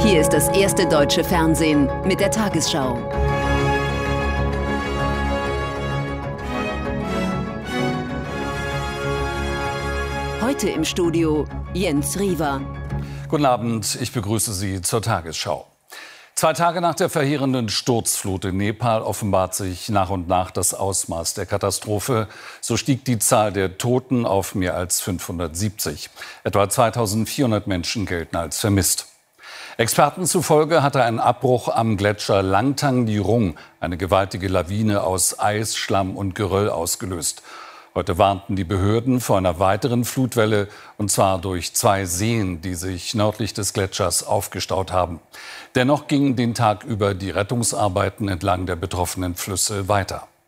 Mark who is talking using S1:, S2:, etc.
S1: Hier ist das erste deutsche Fernsehen mit der Tagesschau. Heute im Studio Jens Riewer.
S2: Guten Abend, ich begrüße Sie zur Tagesschau. 2 Tage nach der verheerenden Sturzflut in Nepal offenbart sich nach und nach das Ausmaß der Katastrophe. So stieg die Zahl der Toten auf mehr als 570. Etwa 2400 Menschen gelten als vermisst. Experten zufolge hatte ein Abbruch am Gletscher Langtang Nirung eine gewaltige Lawine aus Eis, Schlamm und Geröll ausgelöst. Heute warnten die Behörden vor einer weiteren Flutwelle, und zwar durch 2 Seen, die sich nördlich des Gletschers aufgestaut haben. Dennoch gingen den Tag über die Rettungsarbeiten entlang der betroffenen Flüsse weiter.